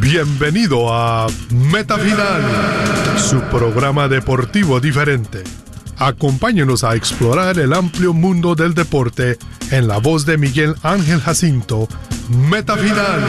Bienvenido a Meta Final, su programa deportivo diferente. Acompáñenos a explorar el amplio mundo del deporte en la voz de Miguel Ángel Jacinto. Meta Final.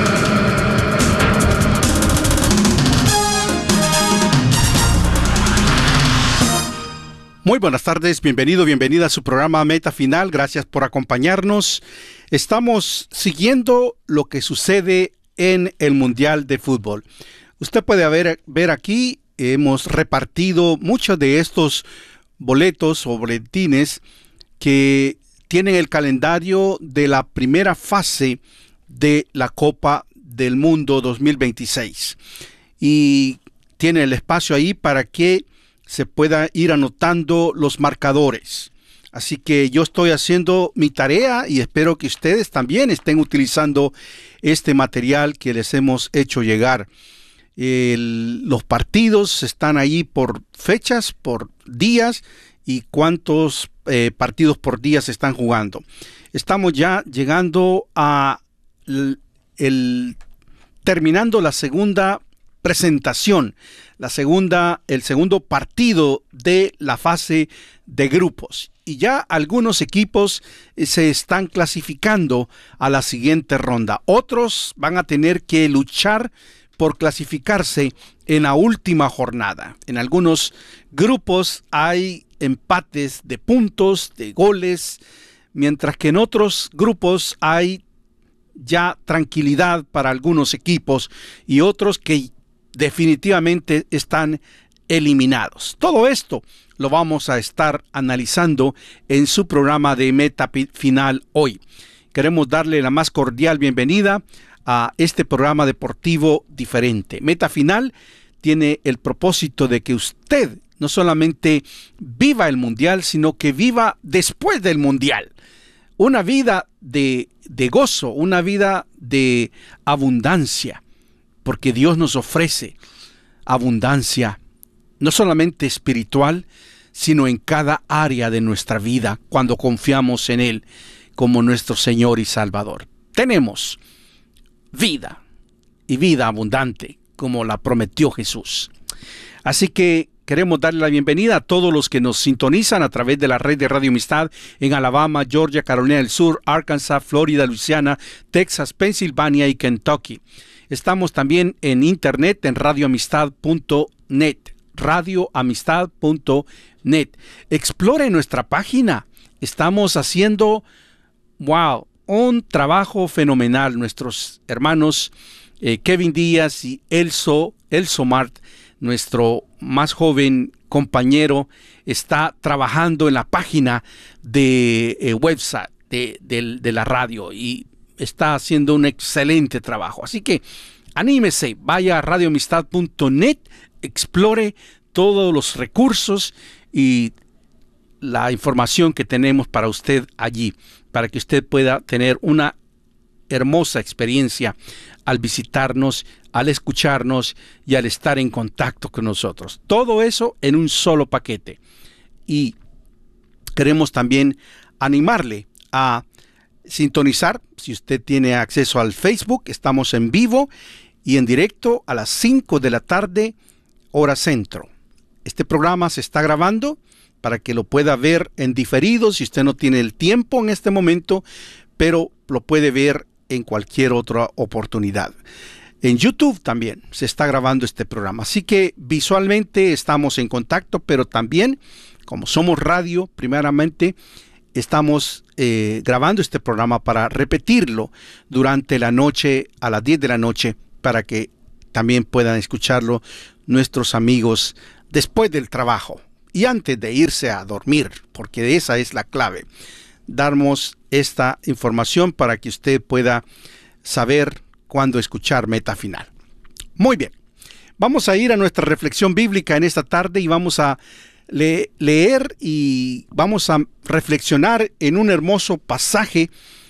Muy buenas tardes, bienvenida a su programa Meta Final. Gracias por acompañarnos. Estamos siguiendo lo que sucede en el Mundial de Fútbol. Usted puede ver aquí, hemos repartido muchos de estos boletos o boletines que tienen el calendario de la primera fase de la Copa del Mundo 2026. Y tiene el espacio ahí para que se pueda ir anotando los marcadores. Así que yo estoy haciendo mi tarea y espero que ustedes también estén utilizando este material que les hemos hecho llegar. Los partidos están ahí por fechas, por días y cuántos partidos por día se están jugando. Estamos ya llegando a terminando la segunda presentación, el segundo partido de la fase de grupos. Y ya algunos equipos se están clasificando a la siguiente ronda. Otros van a tener que luchar por clasificarse en la última jornada. En algunos grupos hay empates de puntos, de goles, mientras que en otros grupos hay ya tranquilidad para algunos equipos y otros que definitivamente están eliminados. Todo esto lo vamos a estar analizando en su programa de Meta Final hoy. Queremos darle la más cordial bienvenida a este programa deportivo diferente. Meta Final tiene el propósito de que usted no solamente viva el Mundial, sino que viva después del Mundial. Una vida de gozo, una vida de abundancia, porque Dios nos ofrece abundancia, no solamente espiritual, sino en cada área de nuestra vida cuando confiamos en Él como nuestro Señor y Salvador. Tenemos vida y vida abundante como la prometió Jesús. Así que queremos darle la bienvenida a todos los que nos sintonizan a través de la red de Radio Amistad en Alabama, Georgia, Carolina del Sur, Arkansas, Florida, Luisiana, Texas, Pensilvania y Kentucky. Estamos también en internet en radioamistad.net. radioamistad.net. Explore nuestra página. Estamos haciendo, un trabajo fenomenal. Nuestros hermanos Kevin Díaz y Elso Mart, nuestro más joven compañero, está trabajando en la página de website de la radio y está haciendo un excelente trabajo. Así que anímese, vaya a radioamistad.net, explore todos los recursos y la información que tenemos para usted allí, para que usted pueda tener una hermosa experiencia al visitarnos, al escucharnos y al estar en contacto con nosotros. Todo eso en un solo paquete. Y queremos también animarle a sintonizar. Si usted tiene acceso al Facebook, estamos en vivo y en directo a las 5 de la tarde, hora centro. Este programa se está grabando para que lo pueda ver en diferido si usted no tiene el tiempo en este momento, pero lo puede ver en cualquier otra oportunidad. En YouTube también se está grabando este programa, así que visualmente estamos en contacto, pero también, como somos radio, primeramente, estamos grabando este programa para repetirlo durante la noche, a las 10 de la noche, para que también puedan escucharlo nuestros amigos después del trabajo y antes de irse a dormir, porque esa es la clave. Darnos esta información para que usted pueda saber cuándo escuchar Meta Final. Muy bien, vamos a ir a nuestra reflexión bíblica en esta tarde y vamos a leer y vamos a reflexionar en un hermoso pasaje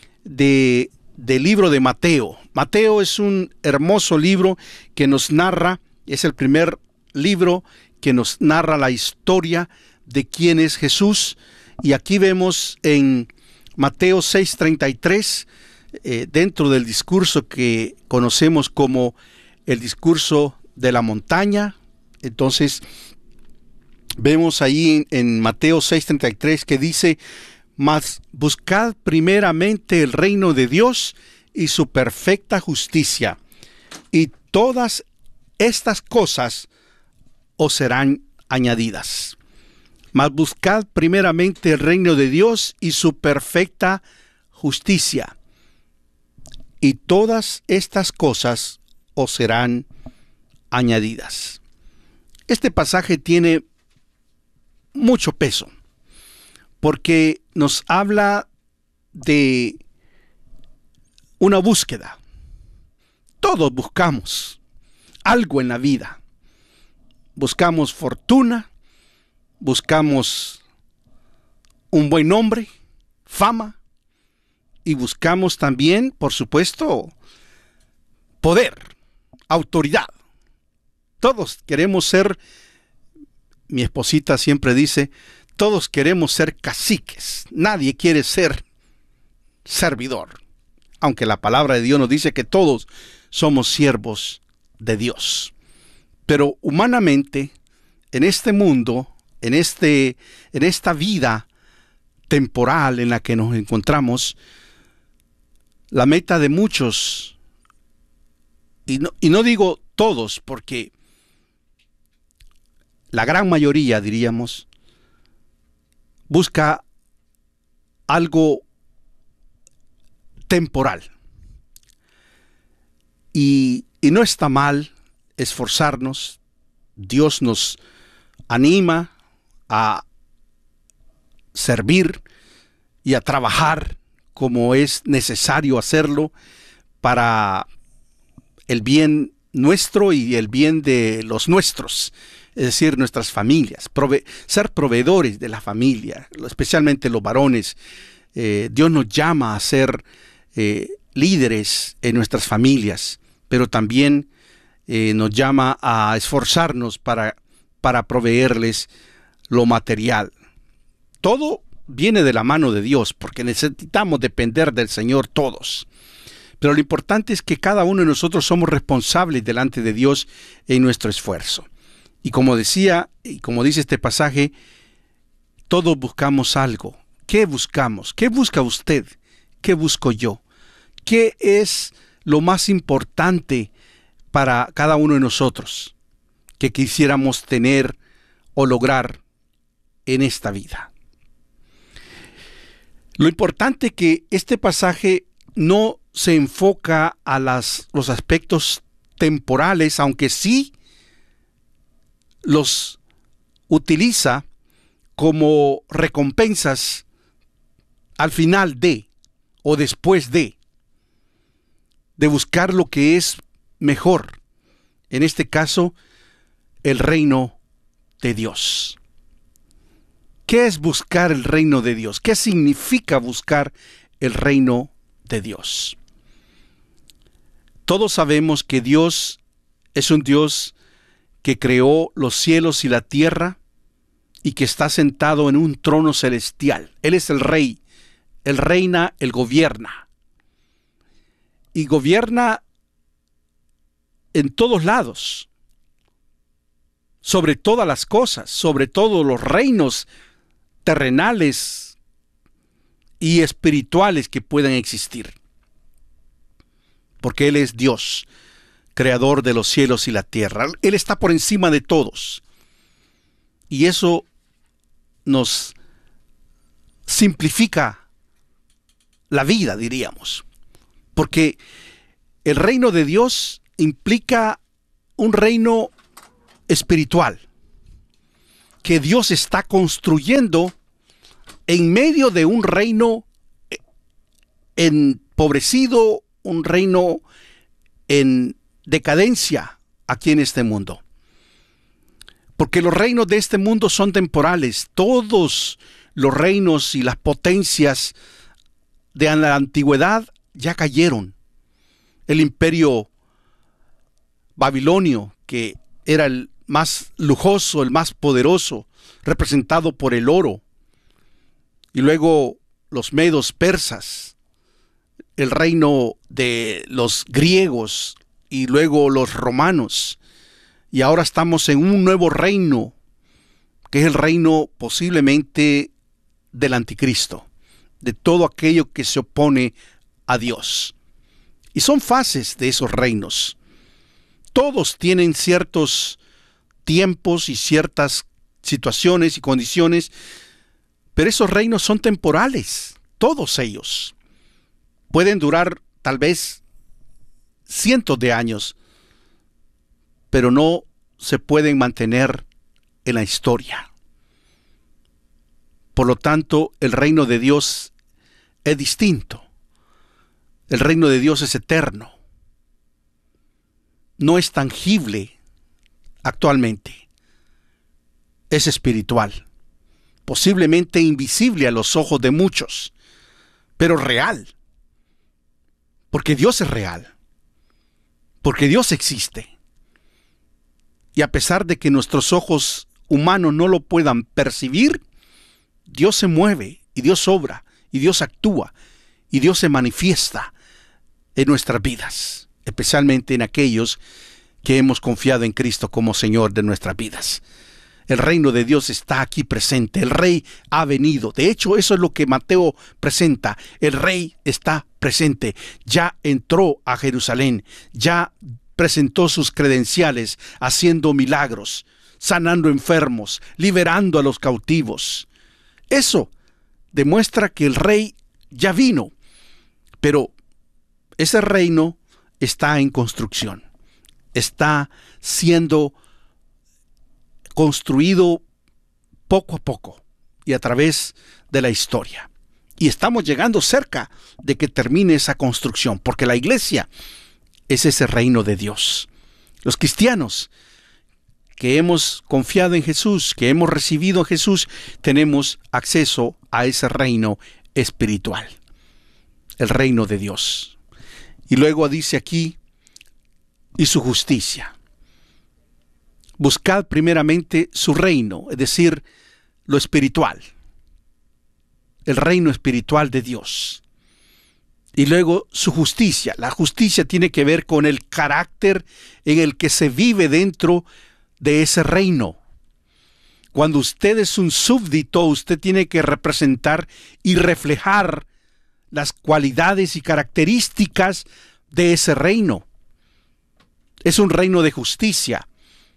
del libro de Mateo. Mateo es un hermoso libro que nos narra, es el primer libro que nos narra la historia de quién es Jesús. Y aquí vemos en Mateo 6:33, dentro del discurso que conocemos como el discurso de la montaña. Entonces, vemos ahí en Mateo 6:33 que dice: mas buscad primeramente el reino de Dios y su perfecta justicia, y todas estas cosas os serán añadidas. Mas buscad primeramente el reino de Dios y su perfecta justicia, y todas estas cosas os serán añadidas. Este pasaje tiene mucho peso, porque nos habla de una búsqueda. Todos buscamos algo en la vida. Buscamos fortuna, buscamos un buen nombre, fama, y buscamos también, por supuesto, poder, autoridad. Todos queremos ser, mi esposita siempre dice, todos queremos ser caciques. Nadie quiere ser servidor. Aunque la palabra de Dios nos dice que todos somos siervos de Dios. Pero humanamente, en este mundo, en esta vida temporal en la que nos encontramos, la meta de muchos, y no digo todos, porque la gran mayoría, diríamos, busca algo temporal. Y no está mal esforzarnos. Dios nos anima a servir y a trabajar como es necesario hacerlo para el bien nuestro y el bien de los nuestros, es decir, nuestras familias, ser proveedores de la familia, especialmente los varones. Dios nos llama a ser líderes en nuestras familias, pero también nos llama a esforzarnos para proveerles lo material. Todo viene de la mano de Dios, porque necesitamos depender del Señor todos. Pero lo importante es que cada uno de nosotros somos responsables delante de Dios en nuestro esfuerzo. Y como decía, y como dice este pasaje, todos buscamos algo. ¿Qué buscamos? ¿Qué busca usted? ¿Qué busco yo? ¿Qué es lo más importante para cada uno de nosotros que quisiéramos tener o lograr en esta vida? Lo importante es que este pasaje no se enfoca a los aspectos temporales, aunque sí los utiliza como recompensas al final o después de buscar lo que es mejor. En este caso, el reino de Dios. ¿Qué es buscar el reino de Dios? ¿Qué significa buscar el reino de Dios? Todos sabemos que Dios es un Dios que creó los cielos y la tierra y que está sentado en un trono celestial. Él es el rey, Él reina, Él gobierna. Y gobierna en todos lados, sobre todas las cosas, sobre todos los reinos terrenales y espirituales que puedan existir. Porque Él es Dios, creador de los cielos y la tierra. Él está por encima de todos. Y eso nos simplifica la vida, diríamos. Porque el reino de Dios implica un reino espiritual que Dios está construyendo en medio de un reino empobrecido, un reino en decadencia aquí en este mundo. Porque los reinos de este mundo son temporales. Todos los reinos y las potencias de la antigüedad ya cayeron. El imperio babilonio, que era el más lujoso, el más poderoso, representado por el oro. Y luego los medos persas, el reino de los griegos, y luego los romanos. Y ahora estamos en un nuevo reino, que es el reino posiblemente del anticristo, de todo aquello que se opone a Dios. Y son fases de esos reinos. Todos tienen ciertos tiempos y ciertas situaciones y condiciones, pero esos reinos son temporales, todos ellos. Pueden durar tal vez cientos de años, pero no se pueden mantener en la historia. Por lo tanto, el reino de Dios es distinto. El reino de Dios es eterno. No es tangible actualmente. Es espiritual. Posiblemente invisible a los ojos de muchos, pero real. Porque Dios es real. Porque Dios existe. Y a pesar de que nuestros ojos humanos no lo puedan percibir, Dios se mueve, y Dios obra, y Dios actúa, y Dios se manifiesta en nuestras vidas, especialmente en aquellos que hemos confiado en Cristo como Señor de nuestras vidas. El reino de Dios está aquí presente, el Rey ha venido. De hecho, eso es lo que Mateo presenta. El Rey está presente, ya entró a Jerusalén, ya presentó sus credenciales, haciendo milagros, sanando enfermos, liberando a los cautivos. Eso demuestra que el Rey ya vino, pero ese reino está en construcción, está siendo construido poco a poco y a través de la historia. Y estamos llegando cerca de que termine esa construcción, porque la iglesia es ese reino de Dios. Los cristianos que hemos confiado en Jesús, que hemos recibido a Jesús, tenemos acceso a ese reino espiritual, el reino de Dios. Y luego dice aquí, y su justicia. Buscad primeramente su reino, es decir, lo espiritual, el reino espiritual de Dios. Y luego su justicia. La justicia tiene que ver con el carácter en el que se vive dentro de ese reino. Cuando usted es un súbdito, usted tiene que representar y reflejar las cualidades y características de ese reino. Es un reino de justicia.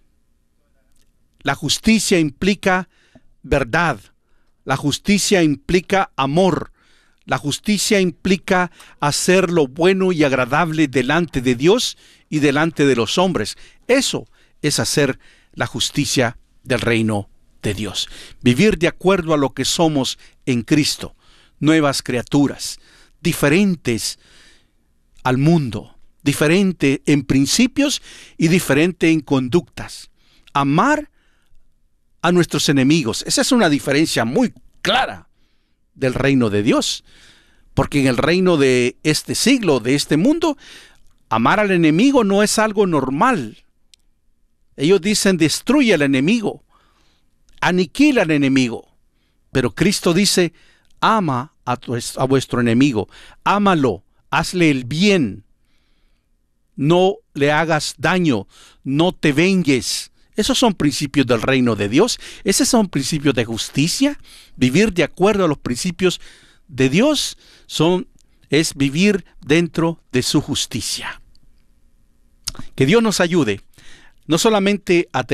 La justicia implica verdad. La justicia implica amor. La justicia implica hacer lo bueno y agradable delante de Dios y delante de los hombres. Eso es hacer la justicia del reino de Dios. Vivir de acuerdo a lo que somos en Cristo. Nuevas criaturas, diferentes al mundo, diferente en principios y diferente en conductas. Amar a nuestros enemigos. Esa es una diferencia muy clara del reino de Dios. Porque en el reino de este siglo, de este mundo, amar al enemigo no es algo normal. Ellos dicen, destruye al enemigo, aniquila al enemigo. Pero Cristo dice, ama a vuestro enemigo, ámalo, hazle el bien, no le hagas daño, no te vengues. Esos son principios del reino de Dios. Esos son principios de justicia. Vivir de acuerdo a los principios de Dios es vivir dentro de su justicia. Que Dios nos ayude no solamente a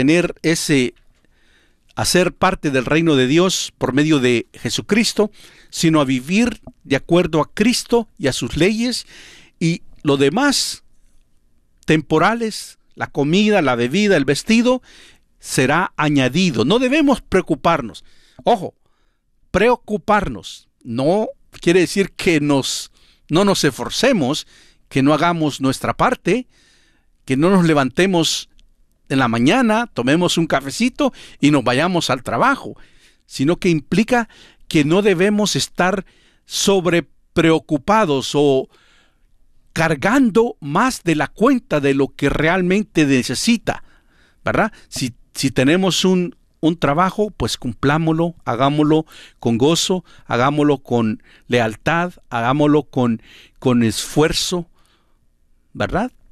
ser parte del reino de Dios por medio de Jesucristo, sino a vivir de acuerdo a Cristo y a sus leyes, y lo demás temporales, la comida, la bebida, el vestido, será añadido. No debemos preocuparnos. Ojo, preocuparnos no quiere decir que no nos esforcemos, que no hagamos nuestra parte, que no nos levantemos en la mañana, tomemos un cafecito y nos vayamos al trabajo, sino que implica que no debemos estar sobrepreocupados o cargando más de la cuenta de lo que realmente necesita, ¿verdad? Si tenemos un trabajo, pues cumplámoslo, hagámoslo con gozo, hagámoslo con lealtad, hagámoslo con esfuerzo, ¿verdad?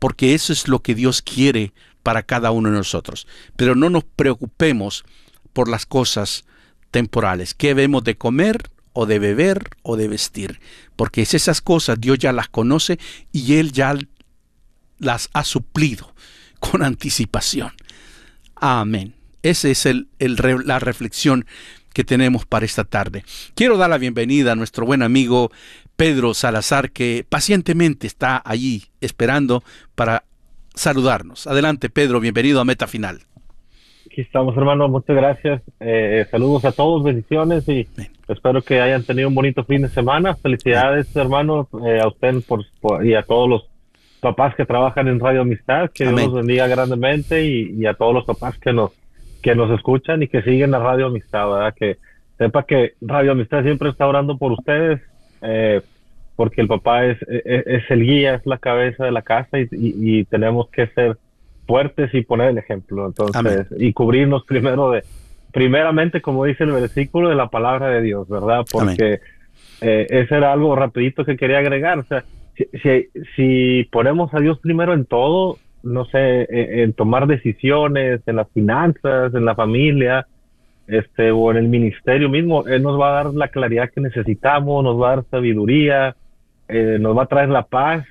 porque eso es lo que Dios quiere para cada uno de nosotros. Pero no nos preocupemos por las cosas temporales. ¿Qué debemos de comer o de beber o de vestir? Porque esas cosas Dios ya las conoce y Él ya las ha suplido con anticipación. Amén. Esa es la reflexión que tenemos para esta tarde. Quiero dar la bienvenida a nuestro buen amigo Pedro Salazar, que pacientemente está allí esperando para saludarnos. Adelante, Pedro, bienvenido a Meta Final. Aquí estamos, hermano, muchas gracias. Saludos a todos, bendiciones y espero que hayan tenido un bonito fin de semana. Felicidades, hermano, a usted y a todos los papás que trabajan en Radio Amistad. Que Dios los bendiga grandemente y a todos los papás que nos escuchan y que siguen a Radio Amistad, ¿verdad? Que sepa que Radio Amistad siempre está orando por ustedes, porque el papá es el guía, es la cabeza de la casa y tenemos que ser fuertes y poner el ejemplo, entonces, amén. Y cubrirnos primeramente, como dice el versículo, de la palabra de Dios, ¿verdad? Porque ese era algo rapidito que quería agregar. O sea, si ponemos a Dios primero en todo, no sé, en tomar decisiones, en las finanzas, en la familia, o en el ministerio mismo, Él nos va a dar la claridad que necesitamos, nos va a dar sabiduría, nos va a traer la paz,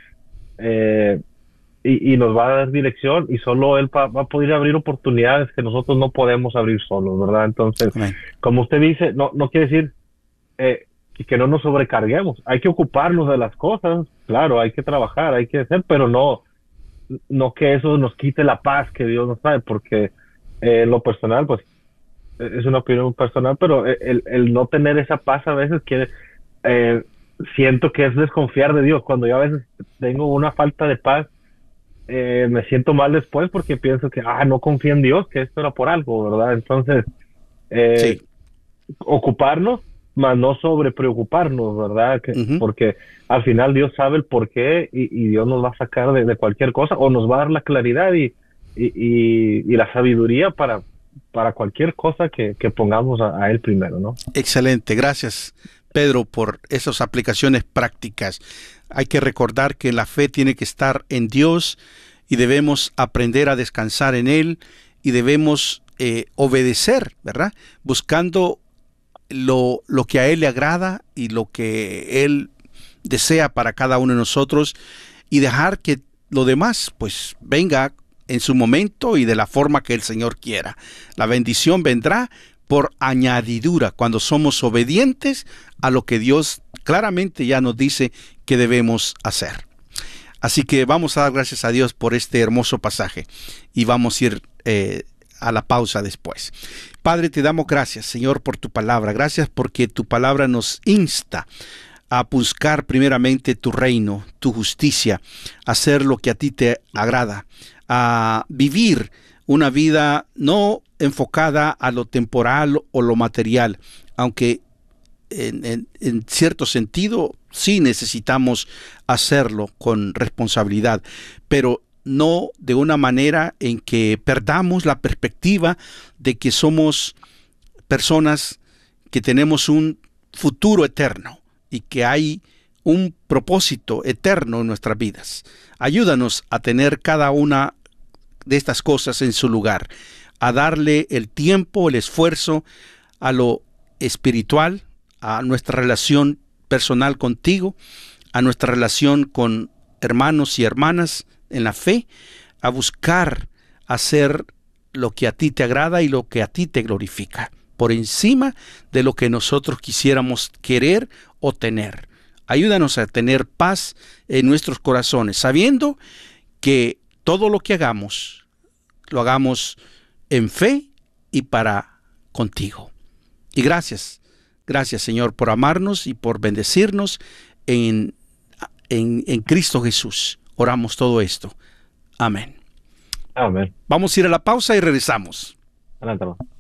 y nos va a dar dirección, y solo Él va a poder abrir oportunidades que nosotros no podemos abrir solos, ¿verdad? Entonces, como usted dice, no quiere decir que no nos sobrecarguemos. Hay que ocuparnos de las cosas, claro, hay que trabajar, hay que hacer, pero no que eso nos quite la paz que Dios nos trae, porque lo personal, pues, es una opinión personal, pero el no tener esa paz a veces siento que es desconfiar de Dios. Cuando yo a veces tengo una falta de paz, me siento mal después porque pienso que no confío en Dios, que esto era por algo, ¿verdad? Entonces, ocuparnos, más no sobre preocuparnos, ¿verdad? Porque al final Dios sabe el porqué y Dios nos va a sacar de cualquier cosa, o nos va a dar la claridad y la sabiduría para cualquier cosa que pongamos a Él primero, ¿no? Excelente, gracias, Pedro, por esas aplicaciones prácticas. Hay que recordar que la fe tiene que estar en Dios y debemos aprender a descansar en Él y debemos obedecer, ¿verdad? Buscando lo que a Él le agrada y lo que Él desea para cada uno de nosotros, y dejar que lo demás pues venga en su momento y de la forma que el Señor quiera. La bendición vendrá por añadidura cuando somos obedientes a lo que Dios claramente ya nos dice que debemos hacer. Así que vamos a dar gracias a Dios por este hermoso pasaje y vamos a ir a la pausa después. Padre, te damos gracias, Señor, por tu palabra. Gracias porque tu palabra nos insta a buscar primeramente tu reino, tu justicia, a hacer lo que a ti te agrada, a vivir una vida no enfocada a lo temporal o lo material, aunque en cierto sentido sí necesitamos hacerlo con responsabilidad, pero no de una manera en que perdamos la perspectiva de que somos personas que tenemos un futuro eterno y que hay un propósito eterno en nuestras vidas. Ayúdanos a tener cada una de estas cosas en su lugar, a darle el tiempo, el esfuerzo a lo espiritual, a nuestra relación personal contigo, a nuestra relación con hermanos y hermanas en la fe, a buscar hacer lo que a ti te agrada y lo que a ti te glorifica, por encima de lo que nosotros quisiéramos querer o tener. Ayúdanos a tener paz en nuestros corazones, sabiendo que todo lo que hagamos, lo hagamos en fe y para contigo. Y gracias, Señor, por amarnos y por bendecirnos en Cristo Jesús. Oramos todo esto. Amén. Amén. Vamos a ir a la pausa y regresamos. Adelante.